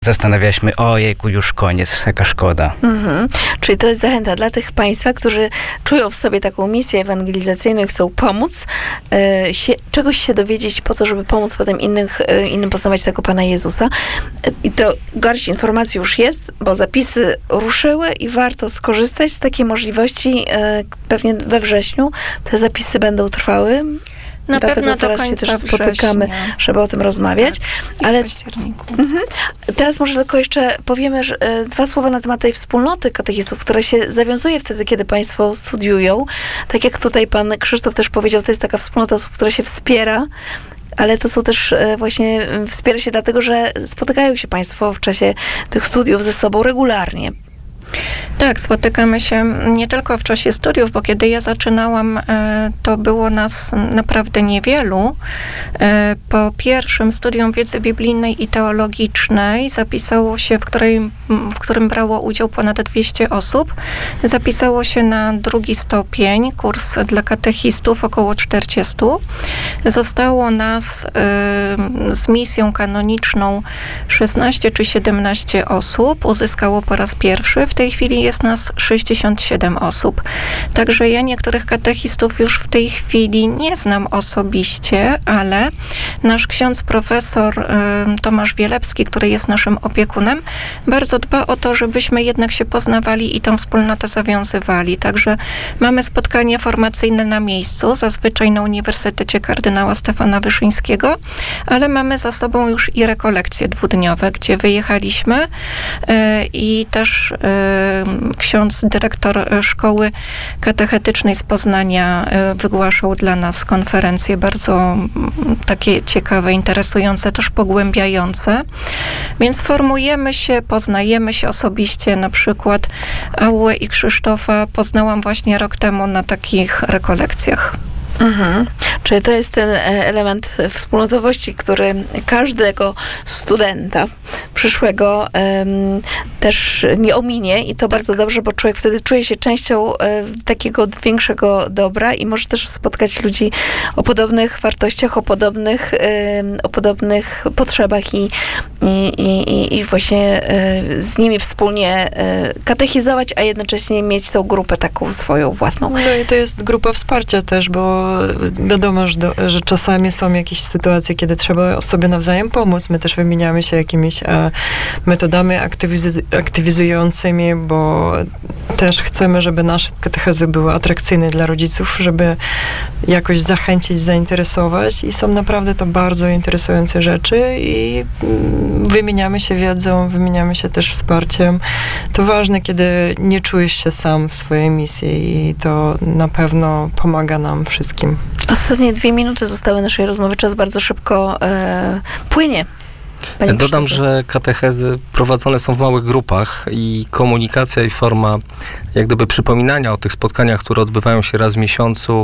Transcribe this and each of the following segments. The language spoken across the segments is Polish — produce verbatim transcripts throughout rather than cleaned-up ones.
zastanawialiśmy, ojejku, już koniec, jaka szkoda. Mhm. Czyli to jest zachęta dla tych państwa, którzy czują w sobie taką misję ewangelizacyjną i chcą pomóc, e, się, czegoś się dowiedzieć po to, żeby pomóc potem innych, e, innym poznawać tego Pana Jezusa. E, I to garść informacji już jest, bo zapisy ruszyły i warto skorzystać z takiej możliwości. E, pewnie we wrześniu te zapisy będą trwały. Na Dlatego pewno do teraz się końca też spotykamy, września. żeby o tym rozmawiać. Tak, ale w październiku. Mhm. Teraz może tylko jeszcze powiemy że, e, dwa słowa na temat tej wspólnoty katechistów, która się zawiązuje wtedy, kiedy państwo studiują. Tak jak tutaj pan Krzysztof też powiedział, to jest taka wspólnota osób, która się wspiera, ale to są też e, właśnie, e, wspiera się dlatego, że spotykają się państwo w czasie tych studiów ze sobą regularnie. Tak, spotykamy się nie tylko w czasie studiów, bo kiedy ja zaczynałam, to było nas naprawdę niewielu. Po pierwszym studium wiedzy biblijnej i teologicznej zapisało się, w, której, w którym brało udział ponad dwieście osób. Zapisało się na drugi stopień, kurs dla katechistów, około czterdziestu. Zostało nas z misją kanoniczną szesnaście czy siedemnaście osób. Uzyskało po raz pierwszy. W tej chwili jest nas sześćdziesiąt siedem osób. Także ja niektórych katechistów już w tej chwili nie znam osobiście, ale nasz ksiądz profesor y, Tomasz Wielepski, który jest naszym opiekunem, bardzo dba o to, żebyśmy jednak się poznawali i tą wspólnotę zawiązywali. Także mamy spotkania formacyjne na miejscu, zazwyczaj na Uniwersytecie Kardynała Stefana Wyszyńskiego, ale mamy za sobą już i rekolekcje dwudniowe, gdzie wyjechaliśmy y, i też y, ksiądz dyrektor szkoły katechetycznej z Poznania wygłaszał dla nas konferencje bardzo takie ciekawe, interesujące, też pogłębiające. Więc formujemy się, poznajemy się osobiście. Na przykład Aułę i Krzysztofa poznałam właśnie rok temu na takich rekolekcjach. Mhm. Czyli to jest ten element wspólnotowości, który każdego studenta przyszłego um, też nie ominie i to tak. Bardzo dobrze, bo człowiek wtedy czuje się częścią um, takiego większego dobra i może też spotkać ludzi o podobnych wartościach, o podobnych, um, o podobnych potrzebach i, i, i, i właśnie um, z nimi wspólnie um, katechizować, a jednocześnie mieć tą grupę taką swoją własną. No i to jest grupa wsparcia też, bo wiadomo, że, do, że czasami są jakieś sytuacje, kiedy trzeba sobie nawzajem pomóc. My też wymieniamy się jakimiś e, metodami aktywiz- aktywizującymi, bo też chcemy, żeby nasze katechezy były atrakcyjne dla rodziców, żeby jakoś zachęcić, zainteresować i są naprawdę to bardzo interesujące rzeczy i mm, wymieniamy się wiedzą, wymieniamy się też wsparciem. To ważne, kiedy nie czujesz się sam w swojej misji i to na pewno pomaga nam wszystkim. Ostatnie dwie minuty zostały naszej rozmowy. Czas bardzo szybko e, płynie. Panie Dodam, Krzysztofie. że katechezy prowadzone są w małych grupach i komunikacja i forma jak gdyby przypominania o tych spotkaniach, które odbywają się raz w miesiącu,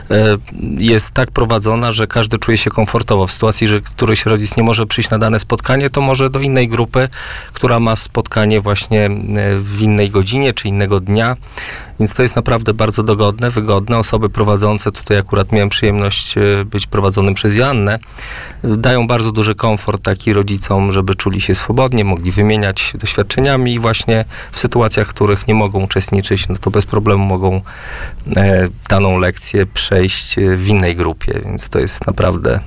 jest tak prowadzona, że każdy czuje się komfortowo. W sytuacji, że któryś rodzic nie może przyjść na dane spotkanie, to może do innej grupy, która ma spotkanie właśnie w innej godzinie czy innego dnia. Więc to jest naprawdę bardzo dogodne, wygodne. Osoby prowadzące, tutaj akurat miałem przyjemność być prowadzonym przez Joannę, dają bardzo duży komfort taki rodzicom, żeby czuli się swobodnie, mogli wymieniać doświadczeniami i właśnie w sytuacjach, w których nie mogą uczestniczyć, no to bez problemu mogą e, daną lekcję przejść w innej grupie, więc to jest naprawdę...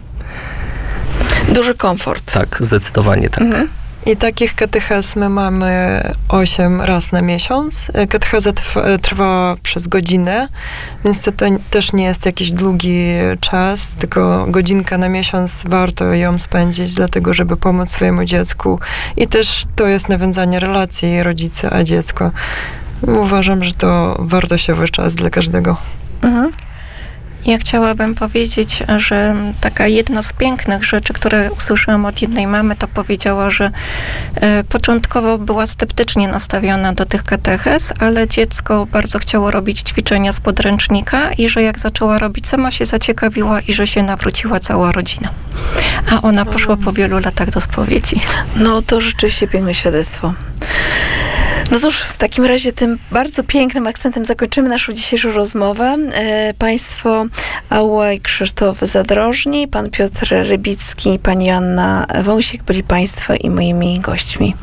Duży komfort. Tak, zdecydowanie tak. Mhm. I takich katechez my mamy osiem raz na miesiąc. Katecheza trwa, trwa przez godzinę, więc to, to też nie jest jakiś długi czas, tylko godzinka na miesiąc warto ją spędzić, dlatego żeby pomóc swojemu dziecku. I też to jest nawiązanie relacji rodzica a dziecko. Uważam, że to wartościowy czas dla każdego. Mhm. Ja chciałabym powiedzieć, że taka jedna z pięknych rzeczy, które usłyszałam od jednej mamy, to powiedziała, że e, początkowo była sceptycznie nastawiona do tych katechez, ale dziecko bardzo chciało robić ćwiczenia z podręcznika i że jak zaczęła robić, sama się zaciekawiła i że się nawróciła cała rodzina. A ona poszła po wielu latach do spowiedzi. No to rzeczywiście piękne świadectwo. No cóż, w takim razie tym bardzo pięknym akcentem zakończymy naszą dzisiejszą rozmowę. E, państwo Ała i Krzysztof Zadrożni, pan Piotr Rybicki, pani Joanna Wąsik byli państwo i moimi gośćmi.